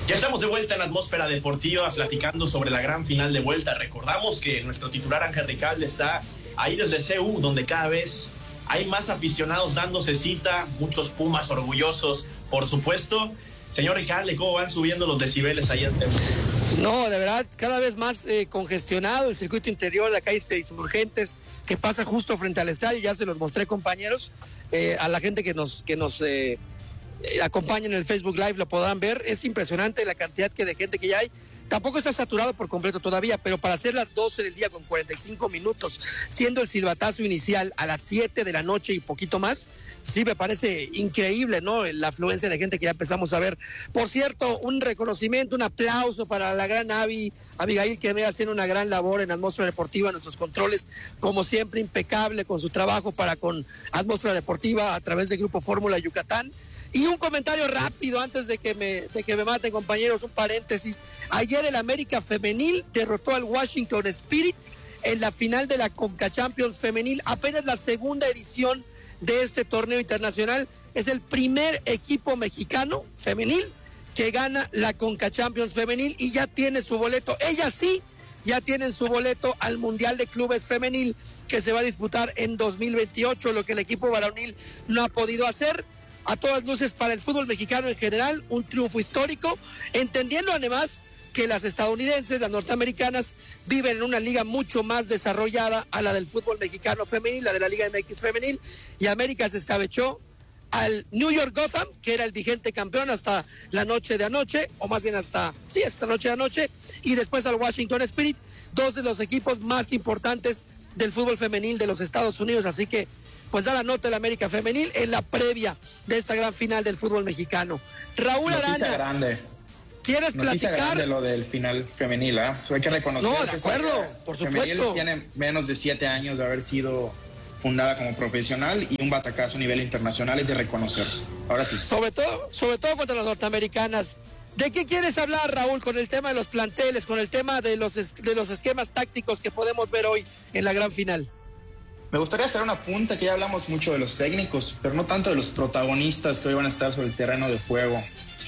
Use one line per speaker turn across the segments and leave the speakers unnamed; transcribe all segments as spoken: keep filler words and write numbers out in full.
Ya estamos de vuelta en Atmósfera Deportiva platicando sobre la gran final de vuelta. Recordamos que nuestro titular Ángel Ricalde está ahí desde C U, donde cada vez hay más aficionados dándose cita, muchos Pumas orgullosos, por supuesto. Señor Ricalde, ¿cómo van subiendo los decibeles ahí en T V?
No, de verdad, cada vez más eh, congestionado el circuito interior de la calle de Insurgentes, que pasa justo frente al estadio. Ya se los mostré, compañeros, eh, a la gente que nos, que nos eh, eh, acompaña en el Facebook Live, lo podrán ver. Es impresionante la cantidad que de gente que ya hay. Tampoco está saturado por completo todavía, pero para hacer las doce del día con cuarenta y cinco minutos, siendo el silbatazo inicial a las siete de la noche y poquito más, sí me parece increíble, ¿no? La afluencia de gente que ya empezamos a ver. Por cierto, un reconocimiento, un aplauso para la gran Avi, Abigail, que ve haciendo una gran labor en Atmósfera Deportiva, nuestros controles, como siempre, impecable con su trabajo para con Atmósfera Deportiva a través del Grupo Fórmula Yucatán. Y un comentario rápido antes de que me, de que me maten, compañeros, un paréntesis. Ayer el América Femenil derrotó al Washington Spirit en la final de la Conca Champions Femenil, apenas la segunda edición de este torneo internacional. Es el primer equipo mexicano femenil que gana la Conca Champions Femenil y ya tiene su boleto. Ellas sí, ya tienen su boleto al Mundial de Clubes Femenil que se va a disputar en dos mil veintiocho, lo que el equipo varonil no ha podido hacer. A todas luces, para el fútbol mexicano en general, un triunfo histórico, entendiendo además que las estadounidenses, las norteamericanas, viven en una liga mucho más desarrollada a la del fútbol mexicano femenil, la de la Liga M X femenil, y América se escabechó al New York Gotham, que era el vigente campeón hasta la noche de anoche, o más bien hasta, sí, hasta la noche de anoche, y después al Washington Spirit, dos de los equipos más importantes del fútbol femenil de los Estados Unidos, así que pues da la nota el América Femenil en la previa de esta gran final del fútbol mexicano. Raúl
Noticia
Arana,
grande.
¿quieres
Noticia
platicar?
grande lo del final femenil, ¿eh? Eso hay que reconocer.
No, de
que
acuerdo,
esta
por
femenil
supuesto.
Tiene menos de siete años de haber sido fundada como profesional y un batacazo a nivel internacional es de reconocer. Ahora sí.
Sobre todo, sobre todo contra las norteamericanas. ¿De qué quieres hablar, Raúl, con el tema de los planteles, con el tema de los, de los esquemas tácticos que podemos ver hoy en la gran final?
Me gustaría hacer una punta, que ya hablamos mucho de los técnicos, pero no tanto de los protagonistas que hoy van a estar sobre el terreno de juego.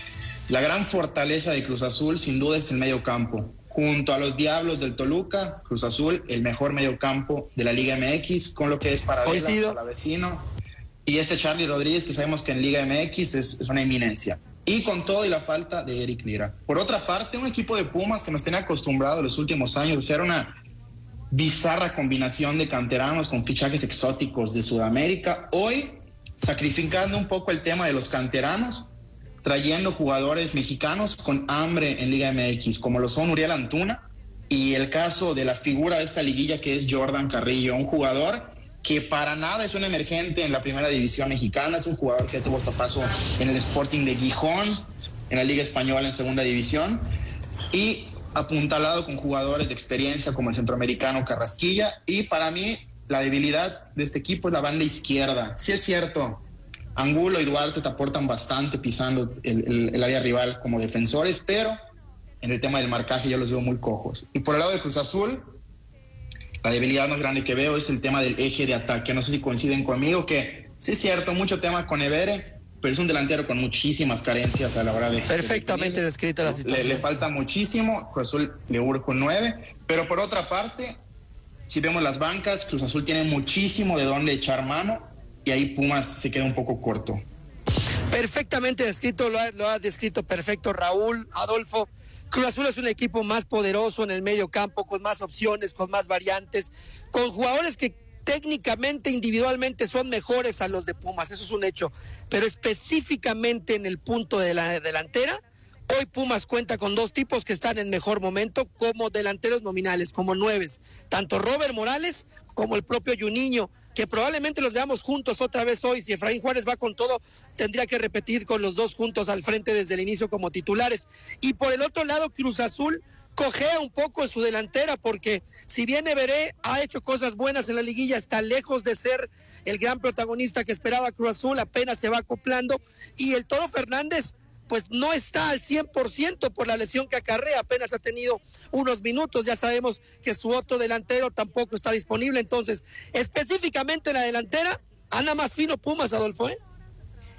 La gran fortaleza de Cruz Azul, sin duda, es el medio campo. Junto a los Diablos del Toluca, Cruz Azul, el mejor medio campo de la Liga M X, con lo que es para vecino. Y este Charlie Rodríguez, que sabemos que en Liga M X es, es una eminencia. Y con todo y la falta de Eric Lira. Por otra parte, un equipo de Pumas que nos tiene acostumbrado en los últimos años a ser una bizarra combinación de canteranos con fichajes exóticos de Sudamérica, hoy sacrificando un poco el tema de los canteranos, trayendo jugadores mexicanos con hambre en Liga M X, como lo son Uriel Antuna y el caso de la figura de esta liguilla que es Jordan Carrillo, un jugador que para nada es un emergente en la primera división mexicana, es un jugador que tuvo este paso en el Sporting de Gijón, en la Liga Española en segunda división, y apuntalado con jugadores de experiencia como el centroamericano Carrasquilla. Y para mí la debilidad de este equipo es la banda izquierda. Sí es cierto, Angulo y Duarte te aportan bastante pisando el, el, el área rival como defensores, pero en el tema del marcaje yo los veo muy cojos. Y por el lado de Cruz Azul, la debilidad más grande que veo es el tema del eje de ataque. No sé si coinciden conmigo que sí es cierto, mucho tema con Evere, pero es un delantero con muchísimas carencias a la hora de...
Perfectamente de descrita la situación.
Le, le falta muchísimo, Cruz Azul le urge un nueve, pero por otra parte, si vemos las bancas, Cruz Azul tiene muchísimo de dónde echar mano y ahí Pumas se queda un poco corto.
Perfectamente descrito, lo ha, lo ha descrito perfecto Raúl, Adolfo. Cruz Azul es un equipo más poderoso en el medio campo, con más opciones, con más variantes, con jugadores que técnicamente, individualmente son mejores a los de Pumas, eso es un hecho, pero específicamente en el punto de la delantera, hoy Pumas cuenta con dos tipos que están en mejor momento como delanteros nominales, como nueves, tanto Robert Morales como el propio Juninho, que probablemente los veamos juntos otra vez hoy. Si Efraín Juárez va con todo, tendría que repetir con los dos juntos al frente desde el inicio como titulares. Y por el otro lado, Cruz Azul cojea un poco en su delantera, porque si bien Everé ha hecho cosas buenas en la liguilla, está lejos de ser el gran protagonista que esperaba Cruz Azul, apenas se va acoplando, y el Toro Fernández pues no está al cien por ciento por la lesión que acarrea, apenas ha tenido unos minutos, ya sabemos que su otro delantero tampoco está disponible. Entonces, específicamente en la delantera, anda más fino Pumas, Adolfo, ¿eh?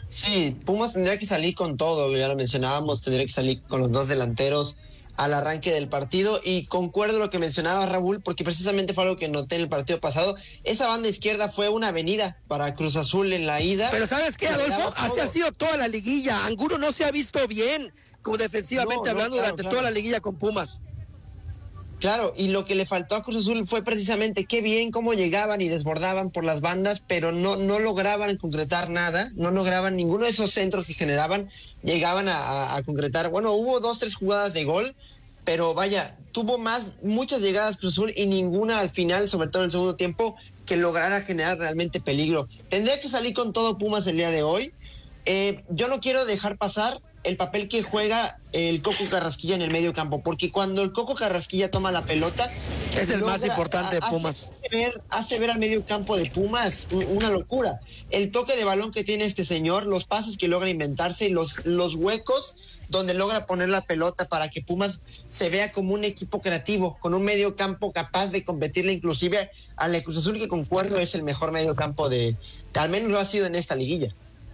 Sí, Pumas tendría que salir con todo, ya lo mencionábamos, tendría que salir con los dos delanteros al arranque del partido, y concuerdo lo que mencionaba Raúl, porque precisamente fue algo que noté en el partido pasado. Esa banda izquierda fue una avenida para Cruz Azul en la ida.
Pero ¿sabes qué, Adolfo? Así ha sido toda la liguilla. Angulo no se ha visto bien, como defensivamente no, no, hablando, claro, durante claro. toda la liguilla con Pumas.
Claro, y lo que le faltó a Cruz Azul fue precisamente qué bien cómo llegaban y desbordaban por las bandas, pero no, no lograban concretar nada, no lograban ninguno de esos centros que generaban, llegaban a, a, a concretar. Bueno, hubo dos, tres jugadas de gol, pero vaya, tuvo más, muchas llegadas Cruz Azul y ninguna al final, sobre todo en el segundo tiempo, que lograra generar realmente peligro. Tendría que salir con todo Pumas el día de hoy. Eh, yo no quiero dejar pasar el papel que juega el Coco Carrasquilla en el medio campo, porque cuando el Coco Carrasquilla toma la pelota
es el logra, más importante de Pumas.
Hace ver, hace ver al medio campo de Pumas una locura. El toque de balón que tiene este señor, los pases que logra inventarse y los, los huecos donde logra poner la pelota para que Pumas se vea como un equipo creativo, con un medio campo capaz de competirle inclusive a la Cruz Azul, que concuerdo es el mejor medio campo de, de al menos lo ha sido en esta liguilla.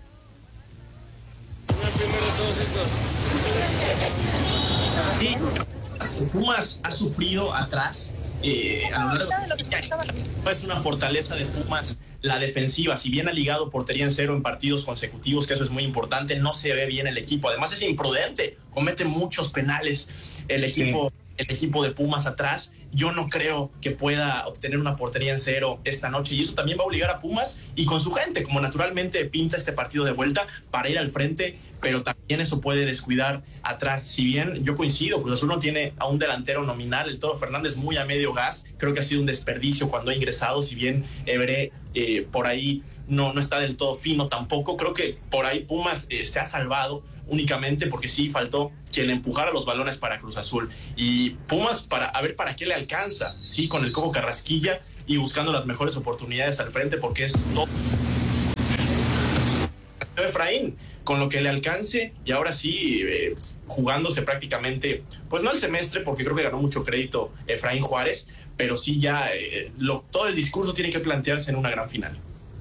Sí, Pumas ha sufrido atrás. Eh, a lo largo de... Es una fortaleza de Pumas la defensiva. Si bien ha ligado portería en cero en partidos consecutivos, que eso es muy importante, no se ve bien el equipo. Además es imprudente, comete muchos penales el equipo, sí. el equipo de Pumas atrás. Yo no creo que pueda obtener una portería en cero esta noche, y eso también va a obligar a Pumas y con su gente, como naturalmente pinta este partido de vuelta, para ir al frente, pero también eso puede descuidar atrás. Si bien yo coincido, Cruz Azul no tiene a un delantero nominal, el Toro Fernández muy a medio gas, creo que ha sido un desperdicio cuando ha ingresado, si bien Ebré eh, por ahí no, no está del todo fino tampoco, creo que por ahí Pumas eh, se ha salvado únicamente porque sí faltó quien empujara los balones para Cruz Azul, y Pumas para a ver para qué le alcanza, sí, con el Coco Carrasquilla y buscando las mejores oportunidades al frente, porque es todo Efraín con lo que le alcance, y ahora sí eh, jugándose prácticamente, pues no el semestre, porque creo que ganó mucho crédito Efraín Juárez, pero sí ya eh, lo, todo el discurso tiene que plantearse en una gran final.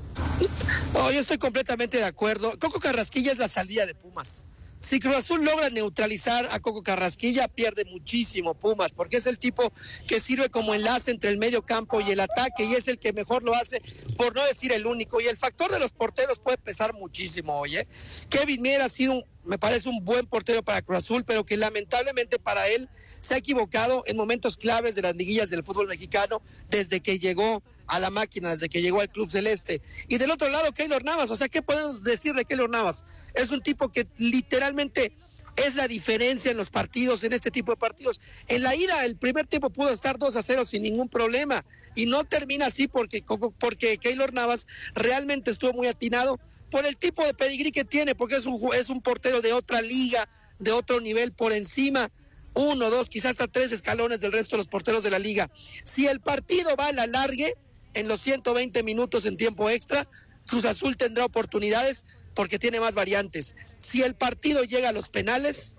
No, yo estoy completamente de acuerdo. Coco Carrasquilla es la salida de Pumas. Si Cruz Azul logra neutralizar a Coco Carrasquilla, pierde muchísimo Pumas, porque es el tipo que sirve como enlace entre el medio campo y el ataque, y es el que mejor lo hace, por no decir el único. Y el factor de los porteros puede pesar muchísimo, oye. Kevin Mier ha sido, un, me parece, un buen portero para Cruz Azul, pero que lamentablemente para él se ha equivocado en momentos claves de las liguillas del fútbol mexicano desde que llegó a la máquina, desde que llegó al Club Celeste. Y del otro lado, Keylor Navas. O sea, ¿qué podemos decir de Keylor Navas? Es un tipo que literalmente es la diferencia en los partidos, en este tipo de partidos. En la ida, el primer tiempo pudo estar dos a cero sin ningún problema, y no termina así porque, porque Keylor Navas realmente estuvo muy atinado por el tipo de pedigrí que tiene, porque es un, es un portero de otra liga, de otro nivel, por encima, uno, dos, quizás hasta tres escalones del resto de los porteros de la liga. Si el partido va a la largue, en los ciento veinte minutos en tiempo extra, Cruz Azul tendrá oportunidades porque tiene más variantes. Si el partido llega a los penales,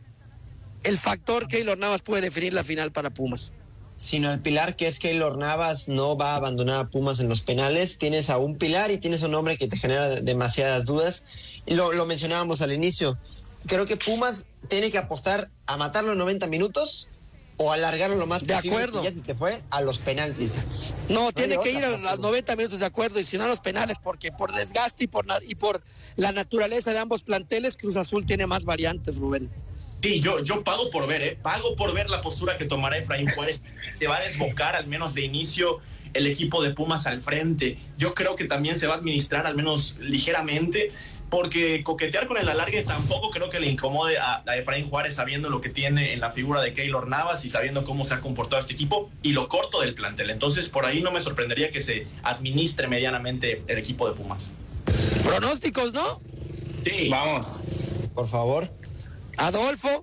el factor Keylor Navas puede definir la final para Pumas.
Sino el pilar que es Keylor Navas no va a abandonar a Pumas en los penales. Tienes a un pilar y tienes a un hombre que te genera demasiadas dudas. Lo, lo mencionábamos al inicio. Creo que Pumas tiene que apostar a matarlo en noventa minutos o alargarlo lo más
de
posible.
Acuerdo.
Y ya se te fue a los penaltis.
No, no tiene que ir a los noventa minutos, de acuerdo, y si no a los penales, porque por desgaste y por, y por la naturaleza de ambos planteles, Cruz Azul tiene más variantes, Rubén.
Sí, yo, yo pago por ver, ¿eh? Pago por ver la postura que tomará Efraín Juárez. Se va a desbocar, al menos de inicio, el equipo de Pumas al frente. Yo creo que también se va a administrar, al menos ligeramente, porque coquetear con el alargue tampoco creo que le incomode a, a Efraín Juárez, sabiendo lo que tiene en la figura de Keylor Navas y sabiendo cómo se ha comportado este equipo y lo corto del plantel. Entonces, por ahí no me sorprendería que se administre medianamente el equipo de Pumas.
Pronósticos, ¿no?
Sí.
Vamos.
Por favor.
Adolfo.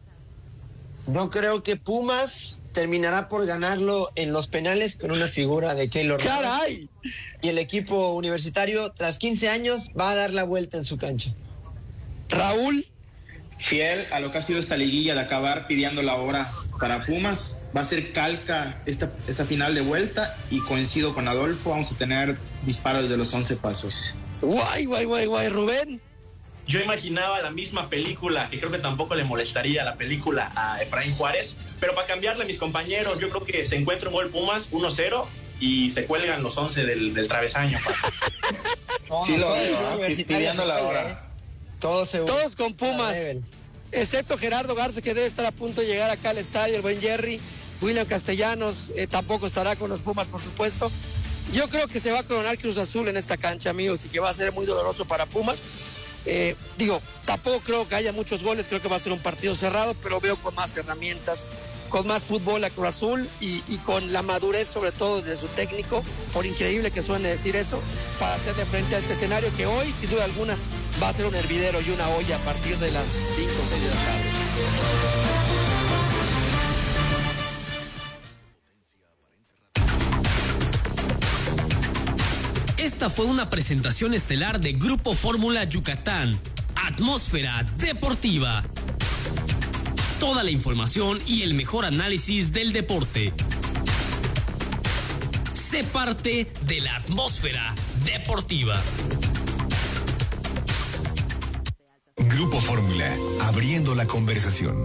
No creo que Pumas terminará por ganarlo en los penales con una figura de Keylor Navas.
¡Caray!
Y el equipo universitario, tras quince años, va a dar la vuelta en su cancha.
Raúl.
Fiel a lo que ha sido esta liguilla de acabar pidiendo la hora para Pumas, va a ser calca esta, esta final de vuelta, y coincido con Adolfo, vamos a tener disparos de los once pasos.
Guay, guay, guay, guay. Rubén.
Yo imaginaba la misma película, que creo que tampoco le molestaría la película a Efraín Juárez, pero para cambiarle a mis compañeros, yo creo que se encuentra un gol Pumas uno cero y se cuelgan los once del, del travesaño.
No, sí, no, lo veo, ¿eh? Pidiendo la hora.
Todos,
Todos con Pumas, excepto Gerardo Garza, que debe estar a punto de llegar acá al estadio, el buen Jerry. William Castellanos eh, tampoco estará con los Pumas, por supuesto. Yo creo que se va a coronar Cruz Azul en esta cancha, amigos, y que va a ser muy doloroso para Pumas. Eh, digo, tampoco creo que haya muchos goles, creo que va a ser un partido cerrado, pero veo con más herramientas, con más fútbol a Cruz Azul y, y con la madurez sobre todo de su técnico, por increíble que suene decir eso, para hacerle frente a este escenario que hoy, sin duda alguna, va a ser un hervidero y una olla a partir de las cinco o seis de la tarde.
Esta fue una presentación estelar de Grupo Fórmula Yucatán, Atmósfera Deportiva. Toda la información y el mejor análisis del deporte. Sé parte de la Atmósfera Deportiva.
Grupo Fórmula, abriendo la conversación.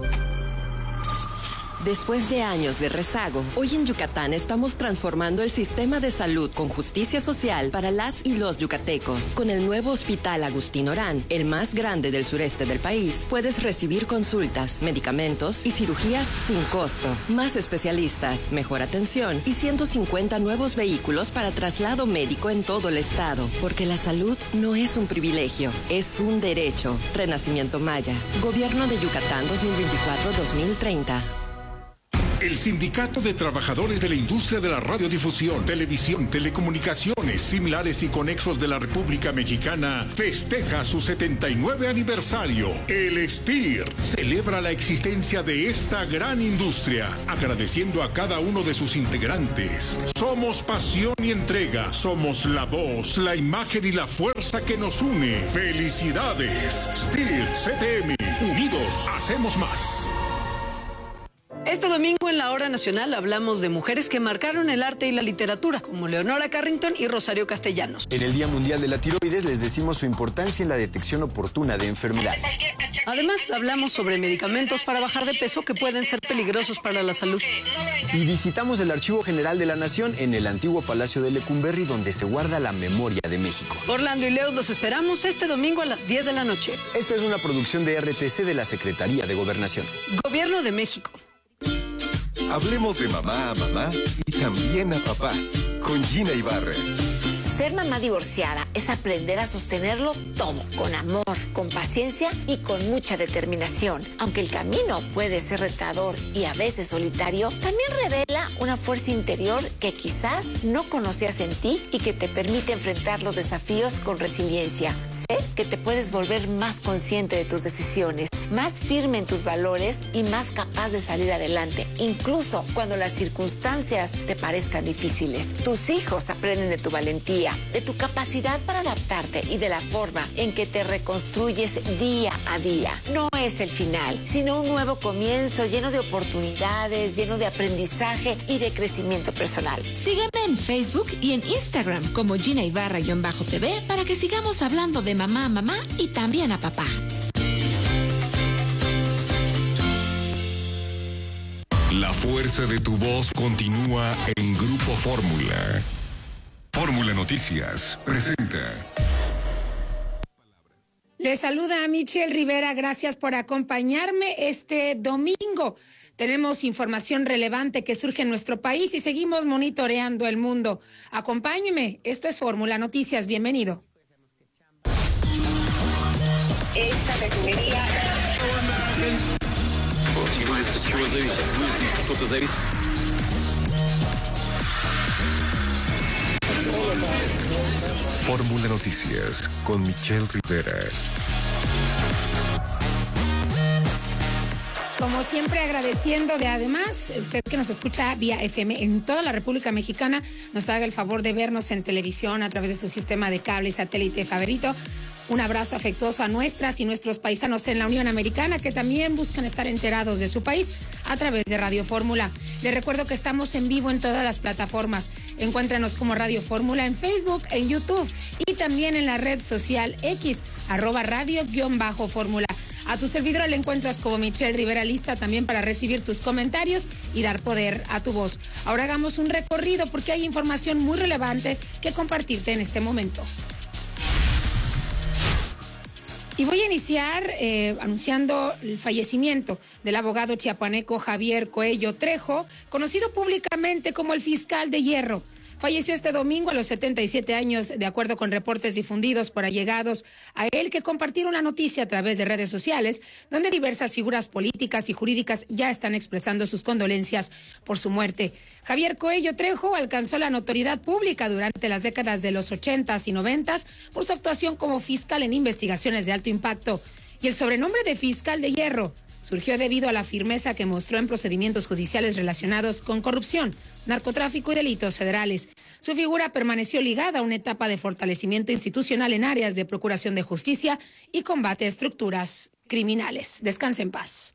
Después de años de rezago, hoy en Yucatán estamos transformando el sistema de salud con justicia social para las y los yucatecos. Con el nuevo Hospital Agustín Orán, el más grande del sureste del país, puedes recibir consultas, medicamentos y cirugías sin costo. Más especialistas, mejor atención y ciento cincuenta nuevos vehículos para traslado médico en todo el estado. Porque la salud no es un privilegio, es un derecho. Renacimiento Maya. Gobierno de Yucatán dos mil veinticuatro a dos mil treinta.
El Sindicato de Trabajadores de la Industria de la Radiodifusión, Televisión, Telecomunicaciones, Similares y Conexos de la República Mexicana festeja su setenta y nueve aniversario. El S T I R celebra la existencia de esta gran industria, agradeciendo a cada uno de sus integrantes. Somos pasión y entrega, somos la voz, la imagen y la fuerza que nos une. ¡Felicidades! S T I R C T M, unidos hacemos más.
Este domingo en la Hora Nacional hablamos de mujeres que marcaron el arte y la literatura, como Leonora Carrington y Rosario Castellanos.
En el Día Mundial de la Tiroides les decimos su importancia en la detección oportuna de enfermedades.
Además, hablamos sobre medicamentos para bajar de peso que pueden ser peligrosos para la salud.
Y visitamos el Archivo General de la Nación en el antiguo Palacio de Lecumberri, donde se guarda la memoria de México.
Orlando y Leo los esperamos este domingo a las diez de la noche.
Esta es una producción de R T C de la Secretaría de Gobernación.
Gobierno de México.
Hablemos de mamá a mamá y también a papá, con Gina Ibarra.
Ser mamá divorciada es aprender a sostenerlo todo, con amor, con paciencia y con mucha determinación. Aunque el camino puede ser retador y a veces solitario, también revela una fuerza interior que quizás no conocías en ti y que te permite enfrentar los desafíos con resiliencia. Sé que te puedes volver más consciente de tus decisiones, más firme en tus valores y más capaz de salir adelante, incluso cuando las circunstancias te parezcan difíciles. Tus hijos aprenden de tu valentía, de tu capacidad para adaptarte y de la forma en que te reconstruyes día a día. No es el final, sino un nuevo comienzo lleno de oportunidades, lleno de aprendizaje y de crecimiento personal.
Sígueme en Facebook y en Instagram como Gina Ibarra-T V para que sigamos hablando de mamá a mamá y también a papá.
La fuerza de tu voz continúa en Grupo Fórmula. Fórmula Noticias presenta.
Les saluda a Michelle Rivera, gracias por acompañarme este domingo. Tenemos información relevante que surge en nuestro país y seguimos monitoreando el mundo. Acompáñeme, esto es Fórmula Noticias, bienvenido.
Esta refinería...
Fórmula Noticias con Michelle Rivera.
Como siempre, agradeciendo de además, usted que nos escucha vía F M en toda la República Mexicana, nos haga el favor de vernos en televisión a través de su sistema de cable y satélite favorito. Un abrazo afectuoso a nuestras y nuestros paisanos en la Unión Americana que también buscan estar enterados de su país a través de Radio Fórmula. Les recuerdo que estamos en vivo en todas las plataformas. Encuéntranos como Radio Fórmula en Facebook, en YouTube y también en la red social X, arroba radio-fórmula. A tu servidora le encuentras como Michelle Rivera, lista también para recibir tus comentarios y dar poder a tu voz. Ahora hagamos un recorrido porque hay información muy relevante que compartirte en este momento. Y voy a iniciar eh, anunciando el fallecimiento del abogado chiapaneco Javier Coello Trejo, conocido públicamente como el Fiscal de Hierro. Falleció este domingo a los setenta y siete años, de acuerdo con reportes difundidos por allegados a él que compartieron la noticia a través de redes sociales, donde diversas figuras políticas y jurídicas ya están expresando sus condolencias por su muerte. Javier Coello Trejo alcanzó la notoriedad pública durante las décadas de los ochentas y noventas por su actuación como fiscal en investigaciones de alto impacto. Y el sobrenombre de Fiscal de Hierro surgió debido a la firmeza que mostró en procedimientos judiciales relacionados con corrupción, narcotráfico y delitos federales. Su figura permaneció ligada a una etapa de fortalecimiento institucional en áreas de procuración de justicia y combate a estructuras criminales. Descanse en paz.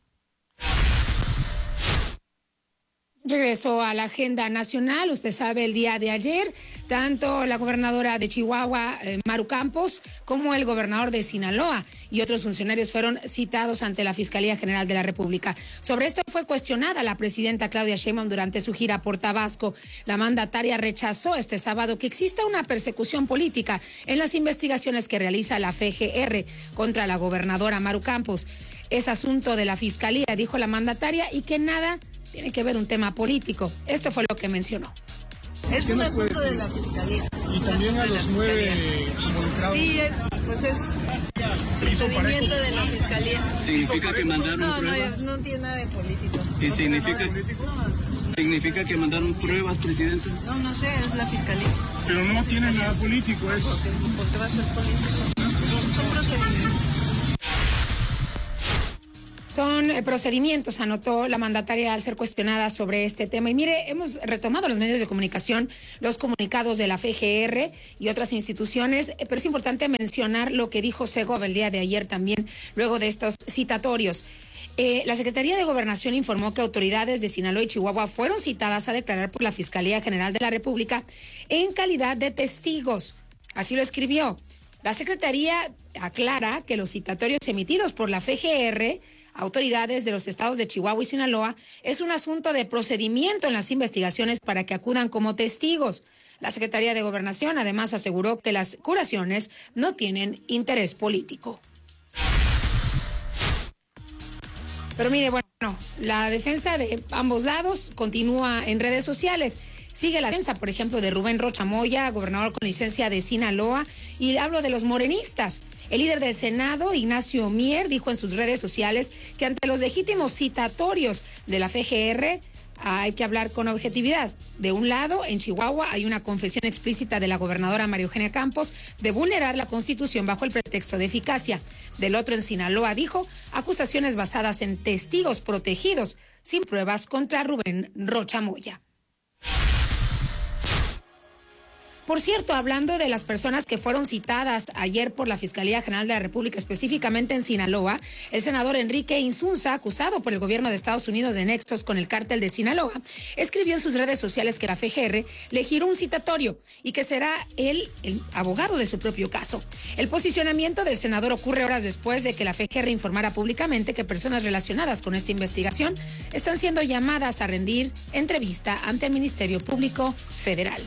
Regreso a la agenda nacional. Usted sabe, el día de ayer, tanto la gobernadora de Chihuahua, eh, Maru Campos, como el gobernador de Sinaloa y otros funcionarios fueron citados ante la Fiscalía General de la República. Sobre esto fue cuestionada la presidenta Claudia Sheinbaum durante su gira por Tabasco. La mandataria rechazó este sábado que exista una persecución política en las investigaciones que realiza la F G R contra la gobernadora Maru Campos. Es asunto de la Fiscalía, dijo la mandataria, y que nada tiene que ver un tema político. Esto fue lo que mencionó.
Es un asunto de la Fiscalía.
Y también a los nueve involucrados.
Sí, es, pues es procedimiento de la Fiscalía.
¿Significa que mandaron
no,
pruebas?
No, no tiene nada de político.
¿Y significa,
no,
significa que mandaron pruebas, presidente?
No, no sé, es la Fiscalía.
Pero no tiene nada político eso.
¿Por qué, ¿Por qué va a ser político? Son procedimientos.
Son eh, procedimientos, anotó la mandataria al ser cuestionada sobre este tema. Y mire, hemos retomado los medios de comunicación, los comunicados de la F G R y otras instituciones, eh, pero es importante mencionar lo que dijo Segov el día de ayer también, luego de estos citatorios. Eh, la Secretaría de Gobernación informó que autoridades de Sinaloa y Chihuahua fueron citadas a declarar por la Fiscalía General de la República en calidad de testigos. Así lo escribió. La Secretaría aclara que los citatorios emitidos por la F G R, autoridades de los estados de Chihuahua y Sinaloa, es un asunto de procedimiento en las investigaciones para que acudan como testigos. La Secretaría de Gobernación además aseguró que las curaciones no tienen interés político. Pero mire, bueno, la defensa de ambos lados continúa en redes sociales. Sigue la defensa, por ejemplo, de Rubén Rocha Moya, gobernador con licencia de Sinaloa, y hablo de los morenistas. El líder del Senado, Ignacio Mier, dijo en sus redes sociales que ante los legítimos citatorios de la F G R hay que hablar con objetividad. De un lado, en Chihuahua hay una confesión explícita de la gobernadora María Eugenia Campos de vulnerar la Constitución bajo el pretexto de eficacia. Del otro, en Sinaloa, dijo acusaciones basadas en testigos protegidos sin pruebas contra Rubén Rocha Moya. Por cierto, hablando de las personas que fueron citadas ayer por la Fiscalía General de la República, específicamente en Sinaloa, el senador Enrique Insunza, acusado por el gobierno de Estados Unidos de nexos con el cártel de Sinaloa, escribió en sus redes sociales que la F G R le giró un citatorio y que será él el abogado de su propio caso. El posicionamiento del senador ocurre horas después de que la F G R informara públicamente que personas relacionadas con esta investigación están siendo llamadas a rendir entrevista ante el Ministerio Público Federal.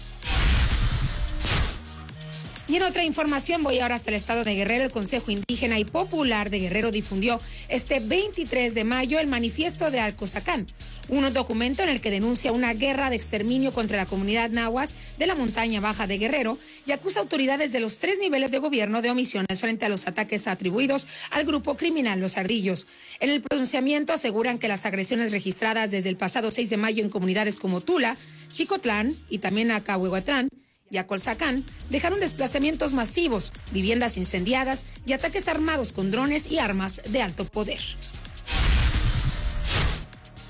Y en otra información, voy ahora hasta el estado de Guerrero. El Consejo Indígena y Popular de Guerrero difundió este veintitrés de mayo el manifiesto de Alcozacán, un documento en el que denuncia una guerra de exterminio contra la comunidad náhuatl de la montaña baja de Guerrero y acusa a autoridades de los tres niveles de gobierno de omisiones frente a los ataques atribuidos al grupo criminal Los Ardillos. En el pronunciamiento aseguran que las agresiones registradas desde el pasado seis de mayo en comunidades como Tula, Chicotlán y también Acahuehuatlán y Acolzacán dejaron desplazamientos masivos, viviendas incendiadas y ataques armados con drones y armas de alto poder.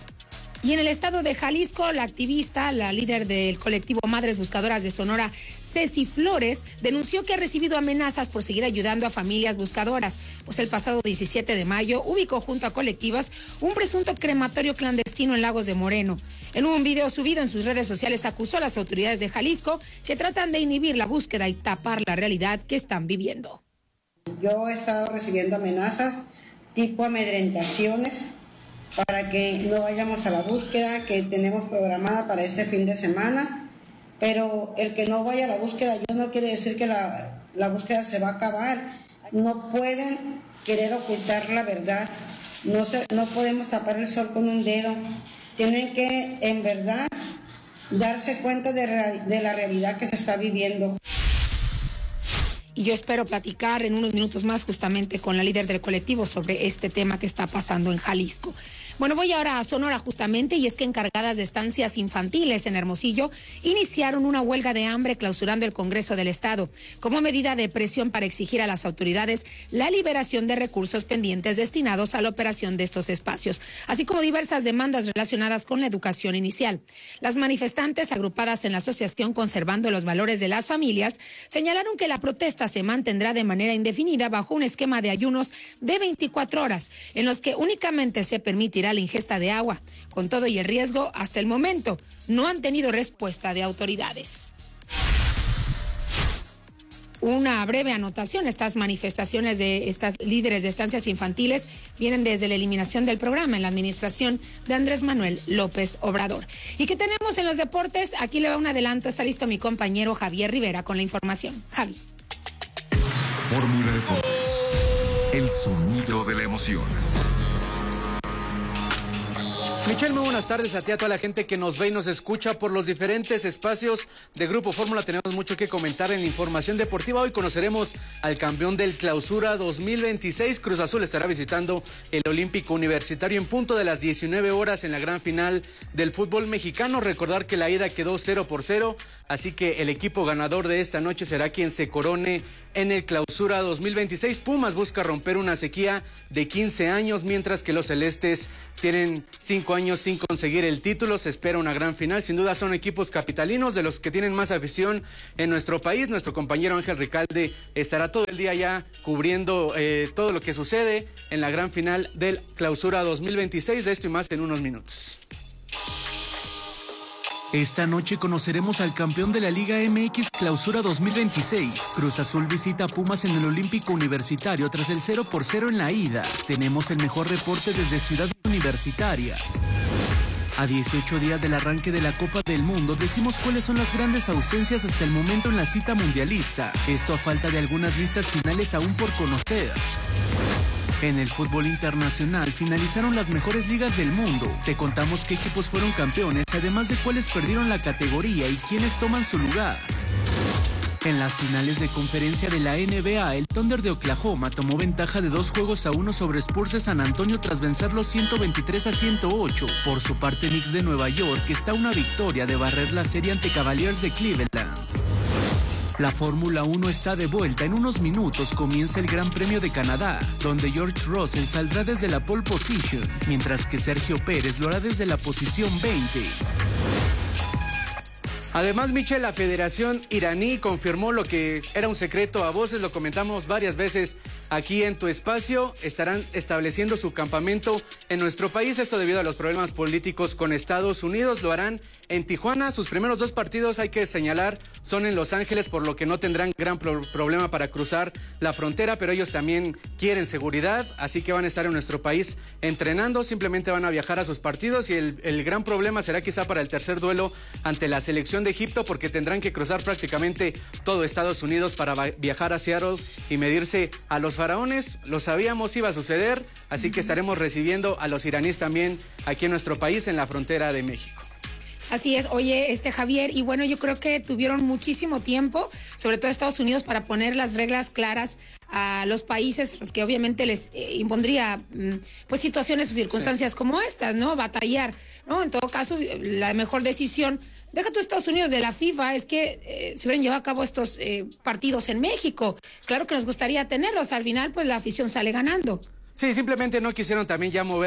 Y en el estado de Jalisco, la activista, la líder del colectivo Madres Buscadoras de Sonora, Ceci Flores, denunció que ha recibido amenazas por seguir ayudando a familias buscadoras, pues el pasado diecisiete de mayo ubicó junto a colectivas un presunto crematorio clandestino en Lagos de Moreno. En un video subido en sus redes sociales acusó a las autoridades de Jalisco que tratan de inhibir la búsqueda y tapar la realidad que están viviendo.
Yo he estado recibiendo amenazas tipo amedrentaciones para que no vayamos a la búsqueda que tenemos programada para este fin de semana, pero el que no vaya a la búsqueda yo no quiere decir que la, la búsqueda se va a acabar. No pueden querer ocultar la verdad, no, se, no podemos tapar el sol con un dedo. Tienen que, en verdad, darse cuenta de, de la realidad que se está viviendo.
Y yo espero platicar en unos minutos más justamente con la líder del colectivo sobre este tema que está pasando en Jalisco. Bueno, voy ahora a Sonora justamente, y es que encargadas de estancias infantiles en Hermosillo iniciaron una huelga de hambre clausurando el Congreso del Estado como medida de presión para exigir a las autoridades la liberación de recursos pendientes destinados a la operación de estos espacios, así como diversas demandas relacionadas con la educación inicial. Las manifestantes, agrupadas en la Asociación Conservando los Valores de las Familias, señalaron que la protesta se mantendrá de manera indefinida bajo un esquema de ayunos de veinticuatro horas, en los que únicamente se permitirá la ingesta de agua. Con todo y el riesgo, hasta el momento no han tenido respuesta de autoridades. Una breve anotación: estas manifestaciones de estas líderes de estancias infantiles vienen desde la eliminación del programa en la administración de Andrés Manuel López Obrador. ¿Y qué tenemos en los deportes? Aquí le va un adelanto. Está listo mi compañero Javier Rivera con la información. Javi.
Fórmula Deportes, el sonido de la emoción.
Michelle, muy buenas tardes a ti, a toda la gente que nos ve y nos escucha por los diferentes espacios de Grupo Fórmula. Tenemos mucho que comentar en la información deportiva. Hoy conoceremos al campeón del Clausura dos mil veintiséis. Cruz Azul estará visitando el Olímpico Universitario en punto de las diecinueve horas en la gran final del fútbol mexicano. Recordar que la ida quedó cero por cero, así que el equipo ganador de esta noche será quien se corone en el Clausura dos mil veintiséis. Pumas busca romper una sequía de quince años, mientras que los celestes tienen cinco años sin conseguir el título. Se espera una gran final. Sin duda son equipos capitalinos de los que tienen más afición en nuestro país. Nuestro compañero Ángel Ricalde estará todo el día ya cubriendo eh, todo lo que sucede en la gran final del Clausura dos mil veintiséis. De esto y más en unos minutos.
Esta noche conoceremos al campeón de la Liga M X Clausura dos mil veintiséis. Cruz Azul visita a Pumas en el Olímpico Universitario tras el cero por cero en la ida. Tenemos el mejor reporte desde Ciudad Universitaria. A dieciocho días del arranque de la Copa del Mundo, decimos cuáles son las grandes ausencias hasta el momento en la cita mundialista. Esto a falta de algunas listas finales aún por conocer. En el fútbol internacional finalizaron las mejores ligas del mundo. Te contamos qué equipos fueron campeones, además de cuáles perdieron la categoría y quiénes toman su lugar. En las finales de conferencia de la N B A, el Thunder de Oklahoma tomó ventaja de dos juegos a uno sobre Spurs de San Antonio tras vencerlos ciento veintitrés a ciento ocho. Por su parte, Knicks de Nueva York está a una victoria de barrer la serie ante Cavaliers de Cleveland. La Fórmula uno está de vuelta. En unos minutos comienza el Gran Premio de Canadá, donde George Russell saldrá desde la pole position, mientras que Sergio Pérez lo hará desde la posición veinte.
Además, Michelle, la Federación iraní confirmó lo que era un secreto a voces, lo comentamos varias veces aquí en tu espacio. Estarán estableciendo su campamento en nuestro país, esto debido a los problemas políticos con Estados Unidos. Lo harán en Tijuana. Sus primeros dos partidos, hay que señalar, son en Los Ángeles, por lo que no tendrán gran pro- problema para cruzar la frontera, pero ellos también quieren seguridad, así que van a estar en nuestro país entrenando. Simplemente van a viajar a sus partidos, y el, el gran problema será quizá para el tercer duelo ante la selección de Egipto, porque tendrán que cruzar prácticamente todo Estados Unidos para viajar a Seattle y medirse a los faraones. Lo sabíamos, iba a suceder, así que estaremos recibiendo a los iraníes también aquí en nuestro país, en la frontera de México.
Así es. Oye, este Javier, y bueno, yo creo que tuvieron muchísimo tiempo, sobre todo Estados Unidos, para poner las reglas claras a los países, los que obviamente les eh, impondría pues situaciones o circunstancias sí. como estas, ¿no? Batallar, ¿no? En todo caso, la mejor decisión, deja tú Estados Unidos, de la FIFA, es que eh, se hubieran llevado a cabo estos eh, partidos en México. Claro que nos gustaría tenerlos, al final pues la afición sale ganando.
Sí, simplemente no quisieron también ya mover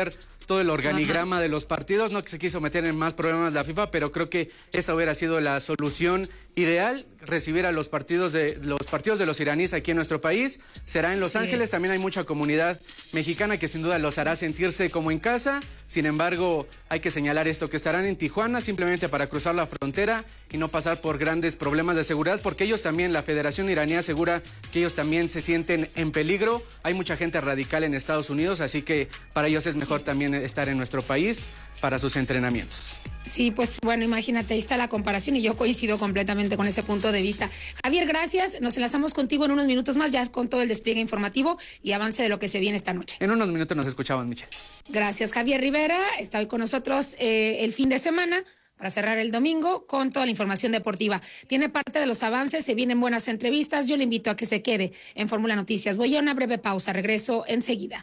todo el organigrama Ajá. de los partidos, no que se quiso meter en más problemas de la FIFA, pero creo que esa hubiera sido la solución ideal, recibir a los partidos de los partidos de los iraníes aquí en nuestro país. Será en Los sí Ángeles, es. También hay mucha comunidad mexicana que sin duda los hará sentirse como en casa. Sin embargo, hay que señalar esto, que estarán en Tijuana simplemente para cruzar la frontera y no pasar por grandes problemas de seguridad, porque ellos también, la Federación Iraní asegura que ellos también se sienten en peligro. Hay mucha gente radical en Estados Unidos, así que para ellos es mejor sí. también estar en nuestro país para sus entrenamientos.
Sí, pues bueno, imagínate, ahí está la comparación y yo coincido completamente con ese punto de vista. Javier, gracias. Nos enlazamos contigo en unos minutos más, ya con todo el despliegue informativo y avance de lo que se viene esta noche.
En unos minutos nos escuchamos, Michelle.
Gracias, Javier Rivera. Está hoy con nosotros eh, el fin de semana para cerrar el domingo con toda la información deportiva. Tiene parte de los avances, se vienen buenas entrevistas. Yo le invito a que se quede en Fórmula Noticias. Voy a una breve pausa, regreso enseguida.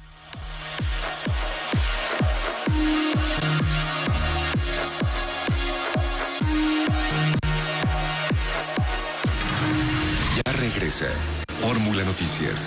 Ya regresa Fórmula Noticias.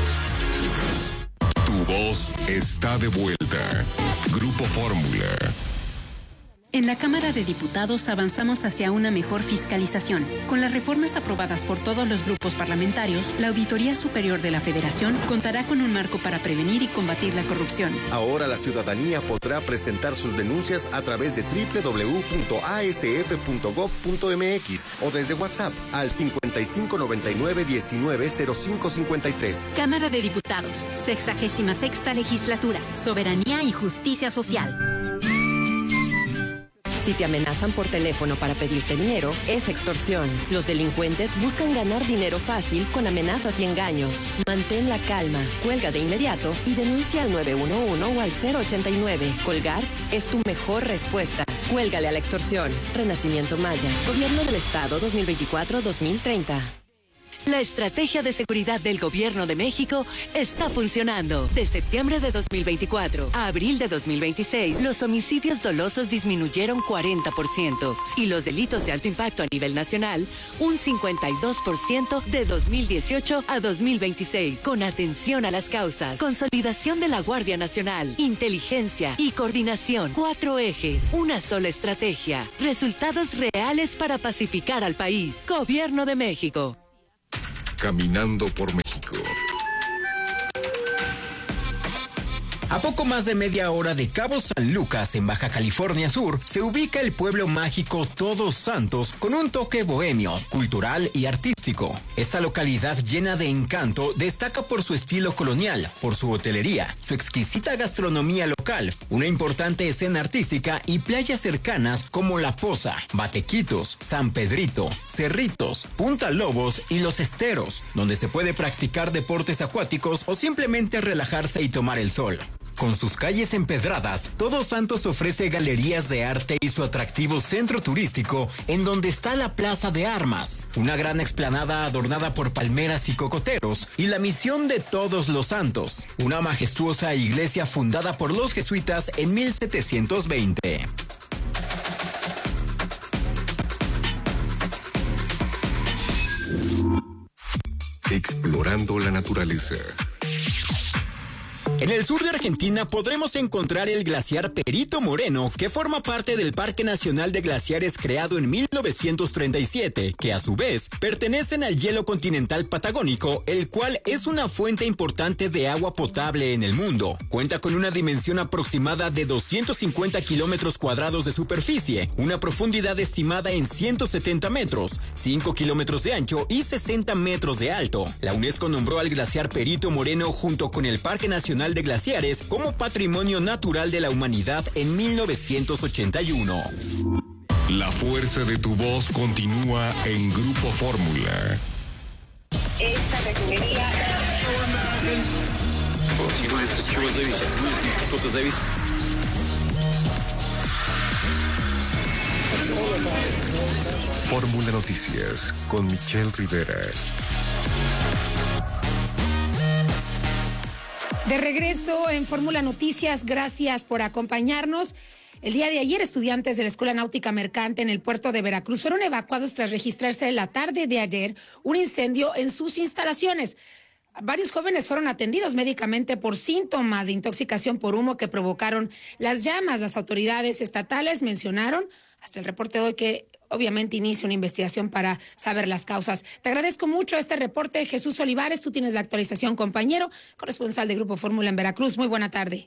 Tu voz está de vuelta. Grupo Fórmula.
En la Cámara de Diputados avanzamos hacia una mejor fiscalización. Con las reformas aprobadas por todos los grupos parlamentarios, la Auditoría Superior de la Federación contará con un marco para prevenir y combatir la corrupción.
Ahora la ciudadanía podrá presentar sus denuncias a través de doble u doble u doble u punto a s f punto gob punto m x o desde WhatsApp al cincuenta y cinco noventa y nueve diecinueve cero cinco cincuenta y tres.
Cámara de Diputados, sexagésima sexta legislatura, soberanía y justicia social.
Si te amenazan por teléfono para pedirte dinero, es extorsión. Los delincuentes buscan ganar dinero fácil con amenazas y engaños. Mantén la calma, cuelga de inmediato y denuncia al nueve uno uno o al cero ochenta y nueve. Colgar es tu mejor respuesta. Cuélgale a la extorsión. Renacimiento Maya. Gobierno del Estado dos mil veinticuatro a dos mil treinta.
La estrategia de seguridad del Gobierno de México está funcionando. De septiembre de dos mil veinticuatro a abril de dos mil veintiséis, los homicidios dolosos disminuyeron cuarenta por ciento y los delitos de alto impacto a nivel nacional un cincuenta y dos por ciento de dos mil dieciocho a dos mil veintiséis. Con atención a las causas, consolidación de la Guardia Nacional, inteligencia y coordinación. Cuatro ejes, una sola estrategia. Resultados reales para pacificar al país. Gobierno de México.
Caminando por México.
A poco más de media hora de Cabo San Lucas, en Baja California Sur, se ubica el pueblo mágico Todos Santos con un toque bohemio, cultural y artístico. Esta localidad llena de encanto destaca por su estilo colonial, por su hotelería, su exquisita gastronomía local, una importante escena artística y playas cercanas como La Poza, Batequitos, San Pedrito, Cerritos, Punta Lobos y Los Esteros, donde se puede practicar deportes acuáticos o simplemente relajarse y tomar el sol. Con sus calles empedradas, Todos Santos ofrece galerías de arte y su atractivo centro turístico, en donde está la Plaza de Armas, una gran explanada adornada por palmeras y cocoteros, y la Misión de Todos los Santos, una majestuosa iglesia fundada por los jesuitas en mil setecientos veinte.
Explorando la naturaleza.
En el sur de Argentina podremos encontrar el glaciar Perito Moreno, que forma parte del Parque Nacional de Glaciares creado en mil novecientos treinta y siete, que a su vez pertenecen al hielo continental patagónico, el cual es una fuente importante de agua potable en el mundo. Cuenta con una dimensión aproximada de doscientos cincuenta kilómetros cuadrados de superficie, una profundidad estimada en ciento setenta metros, cinco kilómetros de ancho y sesenta metros de alto. La UNESCO nombró al glaciar Perito Moreno junto con el Parque Nacional de Glaciares como Patrimonio Natural de la Humanidad en mil novecientos ochenta y uno.
La fuerza de tu voz continúa en Grupo Fórmula.
Esta refinería...
Fórmula Noticias con Michelle Rivera.
De regreso en Fórmula Noticias, gracias por acompañarnos. El día de ayer, estudiantes de la Escuela Náutica Mercante en el puerto de Veracruz fueron evacuados tras registrarse la tarde de ayer un incendio en sus instalaciones. varios jóvenes fueron atendidos médicamente por síntomas de intoxicación por humo que provocaron las llamas. Las autoridades estatales mencionaron hasta el reporte de hoy que obviamente inicia una investigación para saber las causas. Te agradezco mucho este reporte, Jesús Olivares. Tú tienes la actualización, compañero, corresponsal de Grupo Fórmula en Veracruz. Muy buena tarde.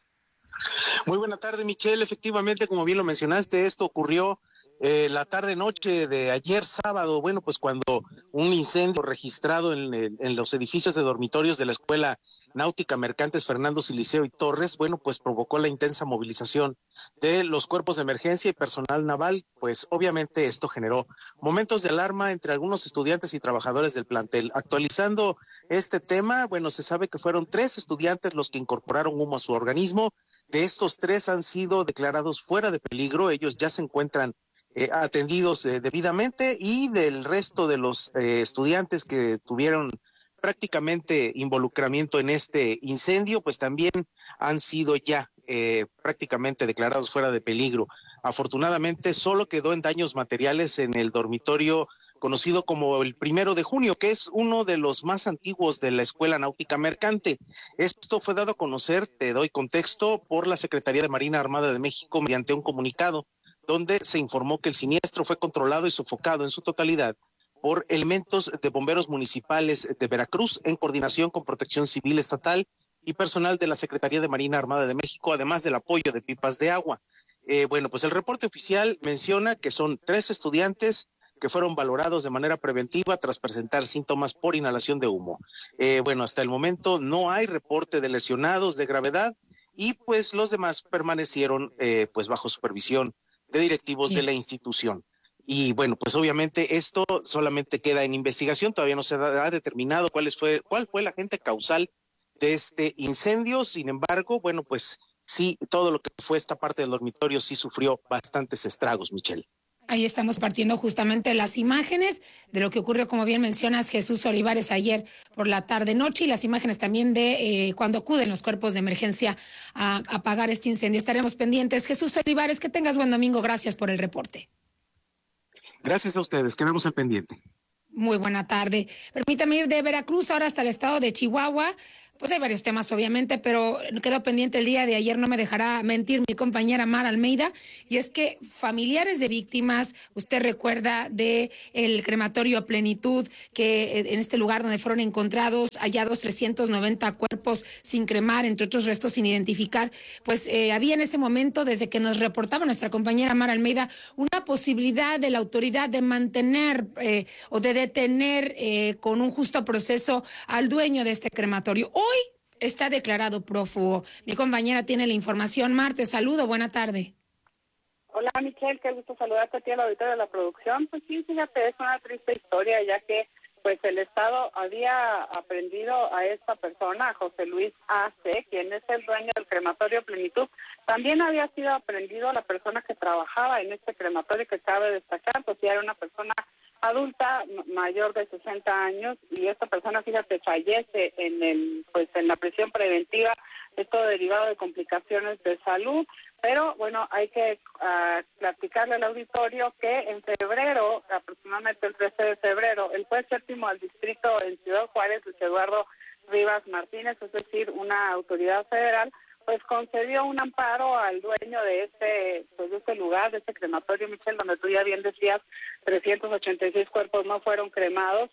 Muy buena tarde, Michelle. Efectivamente, como bien lo mencionaste, esto ocurrió eh, la tarde-noche de ayer sábado. Bueno, pues cuando un incendio registrado en, en, en los edificios de dormitorios de la Escuela Náutica Mercantes Fernando Siliceo y Torres, bueno, pues provocó la intensa movilización de los cuerpos de emergencia y personal naval. Pues obviamente esto generó momentos de alarma entre algunos estudiantes y trabajadores del plantel. Actualizando este tema, bueno, se sabe que fueron tres estudiantes los que incorporaron humo a su organismo. De estos tres han sido declarados fuera de peligro, ellos ya se encuentran eh, atendidos eh, debidamente, y del resto de los eh, estudiantes que tuvieron prácticamente involucramiento en este incendio, pues también han sido ya eh, prácticamente declarados fuera de peligro. Afortunadamente solo quedó en daños materiales en el dormitorio conocido como el Primero de Junio, que es uno de los más antiguos de la Escuela Náutica Mercante. Esto fue dado a conocer, te doy contexto, por la Secretaría de Marina Armada de México mediante un comunicado, donde se informó que el siniestro fue controlado y sofocado en su totalidad por elementos de bomberos municipales de Veracruz en coordinación con Protección Civil Estatal y personal de la Secretaría de Marina Armada de México, además del apoyo de pipas de agua. Eh, bueno, pues el reporte oficial menciona que son tres estudiantes que fueron valorados de manera preventiva tras presentar síntomas por inhalación de humo. Eh, bueno, hasta el momento no hay reporte de lesionados de gravedad, y pues los demás permanecieron eh, pues bajo supervisión de directivos sí. de la institución. Y bueno, pues obviamente esto solamente queda en investigación, todavía no se ha determinado cuál fue, cuál fue el agente causal de este incendio. Sin embargo, bueno, pues sí, todo lo que fue esta parte del dormitorio sí sufrió bastantes estragos, Michelle.
Ahí estamos partiendo justamente las imágenes de lo que ocurrió, como bien mencionas, Jesús Olivares, ayer por la tarde-noche, y las imágenes también de eh, cuando acuden los cuerpos de emergencia a, a apagar este incendio. Estaremos pendientes. Jesús Olivares, que tengas buen domingo. Gracias por el reporte.
Gracias a ustedes. Quedamos al pendiente.
Muy buena tarde. Permítame ir de Veracruz ahora hasta el estado de Chihuahua. Pues hay varios temas, obviamente, pero quedó pendiente el día de ayer, no me dejará mentir mi compañera Mar Almeida, y es que familiares de víctimas, usted recuerda de el crematorio a Plenitud, que en este lugar donde fueron encontrados, hallados trescientos noventa cuerpos sin cremar, entre otros restos sin identificar, pues eh, había en ese momento, desde que nos reportaba nuestra compañera Mar Almeida, una posibilidad de la autoridad de mantener eh, o de detener eh, con un justo proceso al dueño de este crematorio. Hoy está declarado prófugo. Mi compañera tiene la información. Mar, te saludo. Buena tarde.
Hola, Michelle. Qué gusto saludarte a ti, al auditorio de la producción. Pues sí, fíjate, es una triste historia, ya que pues el Estado había aprendido a esta persona, a José Luis A C, quien es el dueño del crematorio Plenitud. También había sido aprendido a la persona que trabajaba en este crematorio, que cabe destacar, pues ya era una persona adulta mayor de sesenta años, y esta persona, fíjate, fallece en el pues en la prisión preventiva, esto derivado de complicaciones de salud. Pero bueno, hay que uh, platicarle al auditorio que en febrero, aproximadamente el trece de febrero, el juez séptimo del distrito en Ciudad Juárez, Luis Eduardo Rivas Martínez, es decir, una autoridad federal, pues concedió un amparo al dueño de este, pues de este lugar, de este crematorio, Michelle, donde tú ya bien decías, trescientos ochenta y seis cuerpos no fueron cremados.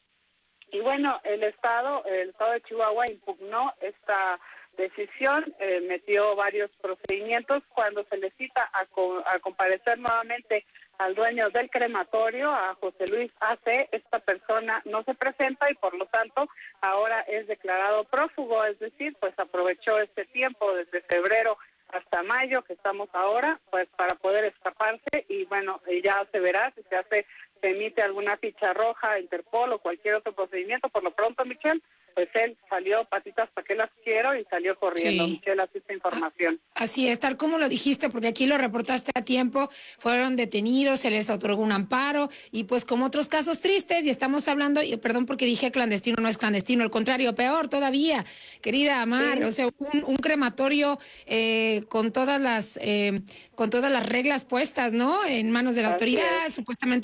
Y bueno, el Estado, el Estado de Chihuahua impugnó esta decisión, eh, metió varios procedimientos. Cuando se le cita a, co a comparecer nuevamente al dueño del crematorio, a José Luis A C, esta persona no se presenta y por lo tanto ahora es declarado prófugo, es decir, pues aprovechó este tiempo desde febrero hasta mayo, que estamos ahora, pues para poder escaparse. Y bueno, ya se verá si se hace, se emite alguna ficha roja, Interpol o cualquier otro procedimiento. Por lo pronto, Michelle, pues él salió, patitas para que las quiero, y salió corriendo. Sí. Michelle, así esta información.
Así es, tal como lo dijiste, porque aquí lo reportaste a tiempo, fueron detenidos, se les otorgó un amparo, y pues como otros casos tristes, y estamos hablando, y perdón porque dije clandestino, no es clandestino, al contrario, peor todavía, querida Amar, sí. O sea, un, un crematorio eh, con todas las eh, con todas las reglas puestas, ¿no? En manos de la así autoridad, es. Supuestamente supervisado,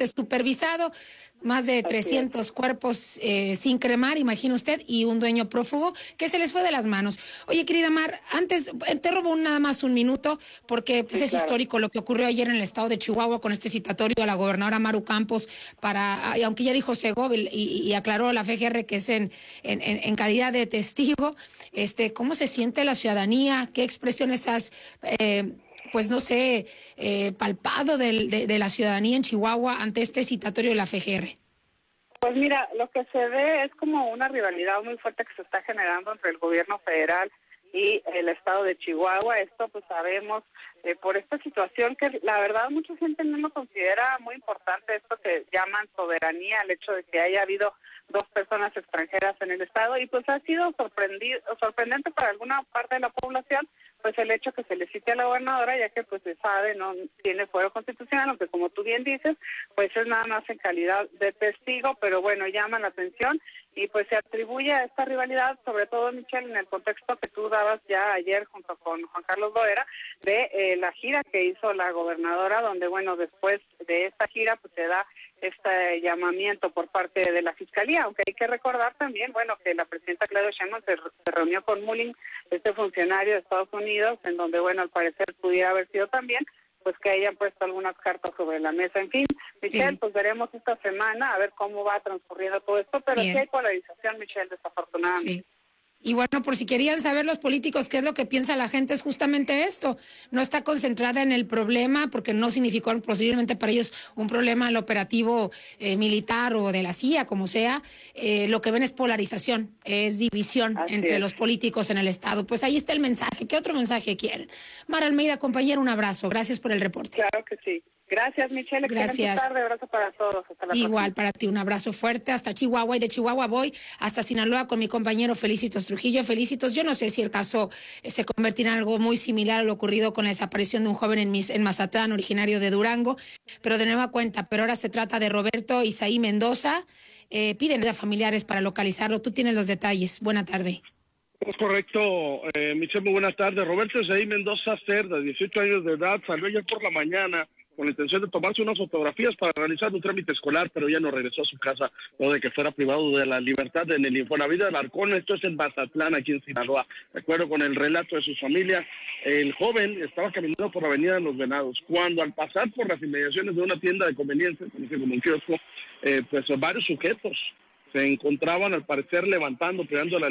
supervisado, más de trescientos cuerpos eh, sin cremar, imagina usted, y un dueño prófugo que se les fue de las manos. Oye, querida Mar, antes te robo un, nada más un minuto, porque pues, sí, es claro. histórico lo que ocurrió ayer en el estado de Chihuahua con este citatorio a la gobernadora Maru Campos, para, aunque ya dijo Segovia y, y aclaró la F G R que es en, en, en calidad de testigo, este, ¿cómo se siente la ciudadanía? ¿Qué expresiones has... Eh, pues no sé, eh, palpado del, de, de la ciudadanía en Chihuahua ante este citatorio de la F G R?
Pues mira, lo que se ve es como una rivalidad muy fuerte que se está generando entre el gobierno federal y el estado de Chihuahua. Esto pues sabemos eh, por esta situación que la verdad mucha gente no lo considera muy importante, esto que llaman soberanía, el hecho de que haya habido dos personas extranjeras en el estado, y pues ha sido sorprendido, sorprendente para alguna parte de la población pues el hecho que se le cite a la gobernadora, ya que pues se sabe, no tiene fuero constitucional, aunque como tú bien dices, pues es nada más en calidad de testigo, pero bueno, llama la atención y pues se atribuye a esta rivalidad, sobre todo, Michelle, en el contexto que tú dabas ya ayer junto con Juan Carlos Loera, de eh, la gira que hizo la gobernadora, donde bueno, después de esta gira pues se da este llamamiento por parte de la Fiscalía, aunque hay que recordar también, bueno, que la presidenta Claudia Sheinbaum se, se reunió con Mullin, este funcionario de Estados Unidos, en donde, bueno, al parecer pudiera haber sido también, pues que hayan puesto algunas cartas sobre la mesa. En fin, Michelle, sí. pues veremos esta semana a ver cómo va transcurriendo todo esto, pero Bien. sí hay polarización, Michelle, desafortunadamente.
Sí. Y bueno, por si querían saber los políticos qué es lo que piensa la gente, es justamente esto. No está concentrada en el problema, porque no significó posiblemente para ellos un problema al operativo eh, militar o de la C I A, como sea. Eh, lo que ven es polarización, es división Así entre es. los políticos en el Estado. Pues ahí está el mensaje. ¿Qué otro mensaje quieren? Mara Almeida, compañero, un abrazo. Gracias por el reporte.
Claro que sí. Gracias, Michelle.
Gracias.
Tarde. Abrazo para todos. Hasta la
Igual
próxima.
Para ti, un abrazo fuerte hasta Chihuahua, y de Chihuahua voy hasta Sinaloa con mi compañero Felicitos Trujillo. Felicitos, yo no sé si el caso eh, se convertirá en algo muy similar a lo ocurrido con la desaparición de un joven en, Mis, en Mazatlán, originario de Durango, pero de nueva cuenta, pero ahora se trata de Roberto Isaí Mendoza. Eh, piden ayuda a familiares para localizarlo. Tú tienes los detalles. Buena tarde.
Es correcto, eh, Michelle, muy buenas tardes. Roberto Isaí Mendoza Cerda, dieciocho años de edad, salió ayer por la mañana con la intención de tomarse unas fotografías para realizar un trámite escolar, pero ya no regresó a su casa, luego de que fuera privado de la libertad en el Infonavit de Alarcón. Esto es en Mazatlán, aquí en Sinaloa. De acuerdo con el relato de su familia, el joven estaba caminando por la avenida de Los Venados, cuando al pasar por las inmediaciones de una tienda de conveniencia, conocido como un kiosco, eh, pues varios sujetos se encontraban al parecer levantando, pegando la